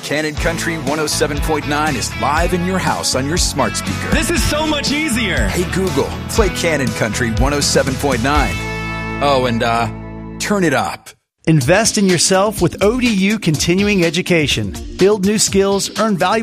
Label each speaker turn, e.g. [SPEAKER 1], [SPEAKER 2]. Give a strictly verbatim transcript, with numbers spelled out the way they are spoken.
[SPEAKER 1] Cannon Country one oh seven point nine is live in your house on your smart speaker.
[SPEAKER 2] This is so much easier.
[SPEAKER 1] Hey Google, play Cannon Country one oh seven point nine. Oh, and uh, turn it up.
[SPEAKER 3] Invest in yourself with O D U Continuing Education. Build new skills, earn valuable